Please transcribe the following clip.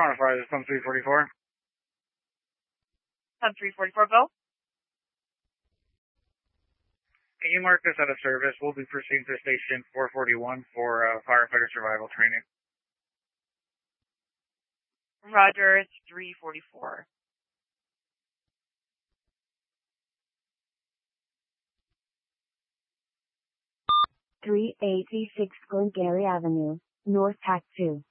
Quantify this on 344. On 344, go. Can you mark this out of service? We'll be proceeding to station 441 for firefighter survival training. Roger, it's 344. (386) Glengarry Avenue, North Pack 2.